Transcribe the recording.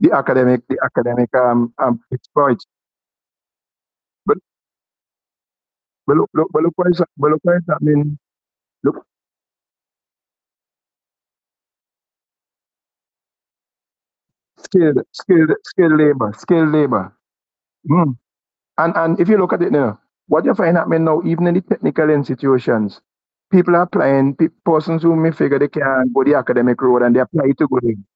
the academic exploits. But look what is happening. Look, skilled labor. Mm. And if you look at it now, what you find happening now, even in the technical institutions, people are applying, persons who may figure they can go the academic road and they apply to go there.